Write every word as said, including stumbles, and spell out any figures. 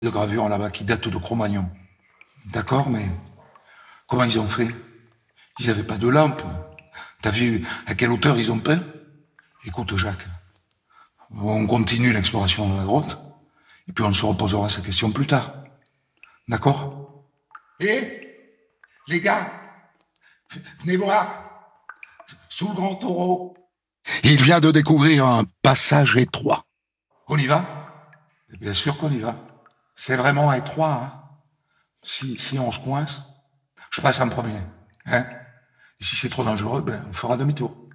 de gravure là-bas qui date de Cro-Magnon. D'accord, mais comment ils ont fait? Ils n'avaient pas de lampe. T'as vu à quelle hauteur ils ont peint? Écoute, Jacques, on continue l'exploration de la grotte, et puis on se reposera ces questions plus tard. D'accord? Eh, les gars, venez voir, sous le grand taureau, il vient de découvrir un passage étroit. On y va? Bien sûr qu'on y va. C'est vraiment étroit, hein. Si, si on se coince, je passe en premier, hein. Et si c'est trop dangereux, ben, on fera demi-tour.